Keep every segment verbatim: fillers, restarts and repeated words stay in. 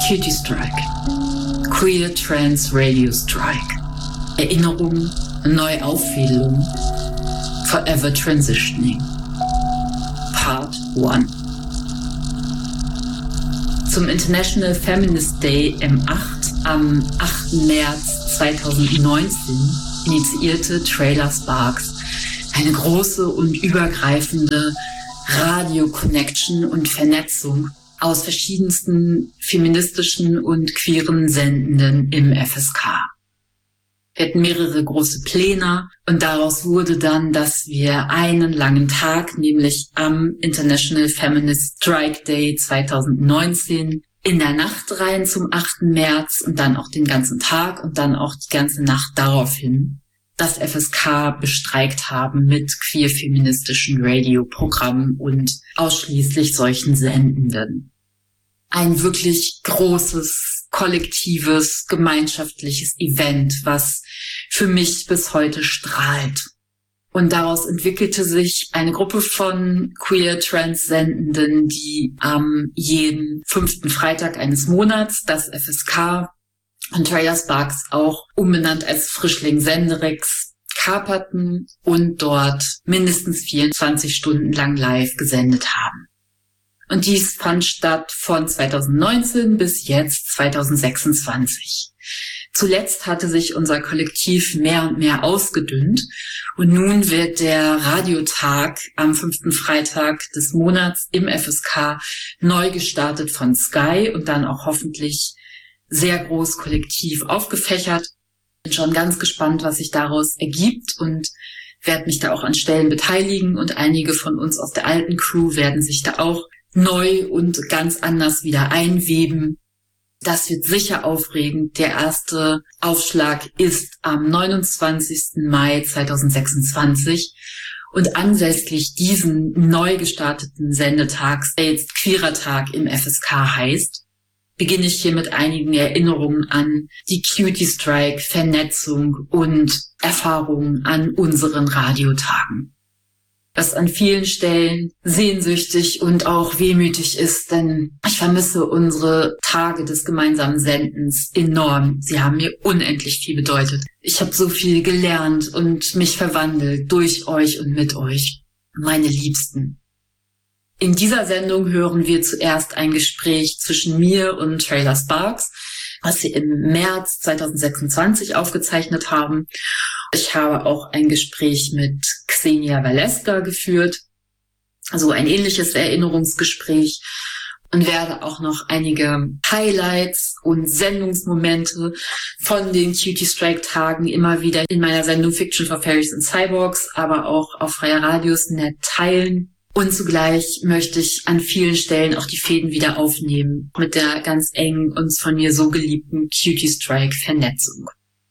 Cutie Strike. Queer Trans Radio Strike. Erinnerung, Neuaufwählung. Forever Transitioning. Part eins. Zum International Feminist Day M acht am achten März zweitausendneunzehn initiierte Trailer Sparks eine große und übergreifende Radio-Connection und Vernetzung aus verschiedensten feministischen und queeren Sendenden im F S K. Wir hatten mehrere große Pläne und daraus wurde dann, dass wir einen langen Tag, nämlich am International Feminist Strike Day zweitausendneunzehn, in der Nacht rein zum achten März und dann auch den ganzen Tag und dann auch die ganze Nacht daraufhin das F S K bestreikt haben mit queer-feministischen Radioprogrammen und ausschließlich solchen Sendenden. Ein wirklich großes, kollektives, gemeinschaftliches Event, was für mich bis heute strahlt. Und daraus entwickelte sich eine Gruppe von queer-trans-Sendenden, die am jeden fünften Freitag eines Monats das F S K und Trailer Sparks, auch umbenannt als Frischling Senderex, kaperten und dort mindestens vierundzwanzig Stunden lang live gesendet haben. Und dies fand statt von zweitausendneunzehn bis jetzt zweitausendsechsundzwanzig. Zuletzt hatte sich unser Kollektiv mehr und mehr ausgedünnt und nun wird der Radiotag am fünften Freitag des Monats im F S K neu gestartet von Sky und dann auch hoffentlich sehr groß kollektiv aufgefächert. Bin schon ganz gespannt, was sich daraus ergibt und werde mich da auch an Stellen beteiligen und einige von uns aus der alten Crew werden sich da auch neu und ganz anders wieder einweben. Das wird sicher aufregend. Der erste Aufschlag ist am neunundzwanzigsten Mai zweitausendsechsundzwanzig und anlässlich diesen neu gestarteten Sendetags, der jetzt Queerer Tag im F S K heißt, beginne ich hier mit einigen Erinnerungen an die Cutie Strike, Vernetzung und Erfahrungen an unseren Radiotagen. Was an vielen Stellen sehnsüchtig und auch wehmütig ist, denn ich vermisse unsere Tage des gemeinsamen Sendens enorm. Sie haben mir unendlich viel bedeutet. Ich habe so viel gelernt und mich verwandelt durch euch und mit euch, meine Liebsten. In dieser Sendung hören wir zuerst ein Gespräch zwischen mir und Trailer Sparks, was wir im März zweitausendsechsundzwanzig aufgezeichnet haben. Ich habe auch ein Gespräch mit Xenia Valeska geführt, also ein ähnliches Erinnerungsgespräch, und werde auch noch einige Highlights und Sendungsmomente von den Cutie Strike Tagen immer wieder in meiner Sendung Fiction for Fairies and Cyborgs, aber auch auf Freier Radiosnet teilen. Und zugleich möchte ich an vielen Stellen auch die Fäden wieder aufnehmen mit der ganz engen, uns von mir so geliebten Cutie Strike Vernetzung.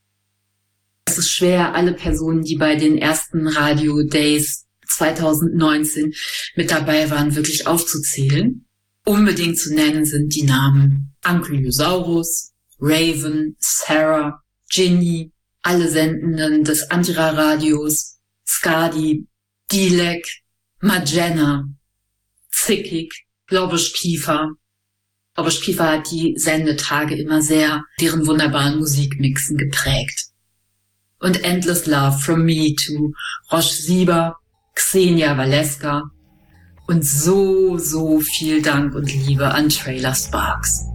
Es ist schwer, alle Personen, die bei den ersten Radio Days zweitausendneunzehn mit dabei waren, wirklich aufzuzählen. Unbedingt zu nennen sind die Namen Ankylosaurus, Raven, Sarah, Ginny, alle Sendenden des Antira-Radios, Skadi, Dilek, Magena, Zickig, Lobisch-Kiefer. Lobisch-Kiefer hat die Sendetage immer sehr deren wunderbaren Musikmixen geprägt. Und Endless Love from Me to Roche Sieber, Xenia Valeska und so, so viel Dank und Liebe an Trailer Sparks.